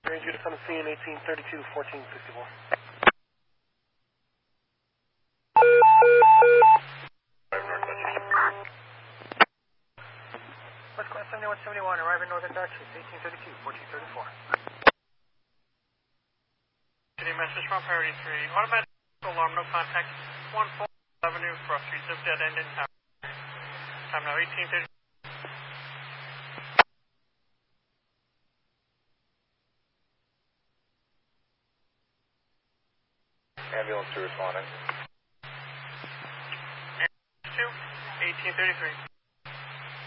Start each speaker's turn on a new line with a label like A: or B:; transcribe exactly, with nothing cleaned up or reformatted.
A: Range unit on the scene, eighteen thirty-two, fourteen sixty-four. West Class seventy-one seventy-one, arriving Northern Dutchess, eighteen thirty-two, fourteen thirty-four.
B: City message from Priority three. Automatic alarm, no contact. one four Avenue, Frost Street, zip dead end in town. Time now eighteen thirty.
C: Ambulance two responding.
B: two, eighteen thirty-three.